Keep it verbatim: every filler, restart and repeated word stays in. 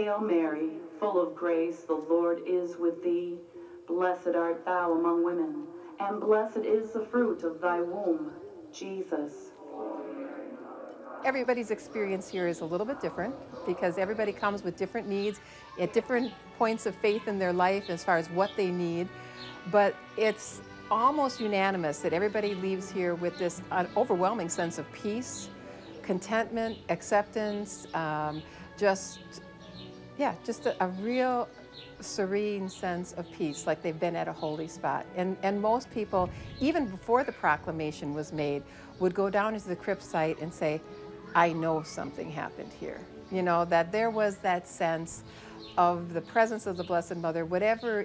Hail Mary, full of grace, the Lord is with thee. Blessed art thou among women, and blessed is the fruit of thy womb, Jesus. Everybody's experience here is a little bit different because everybody comes with different needs at different points of faith in their life as far as what they need. But it's almost unanimous that everybody leaves here with this uh, overwhelming sense of peace, contentment, acceptance, um, just, yeah, just a, a real serene sense of peace, like they've been at a holy spot. And, and most people, even before the proclamation was made, would go down into the crypt site and say, I know something happened here. You know, that there was that sense of the presence of the Blessed Mother, whatever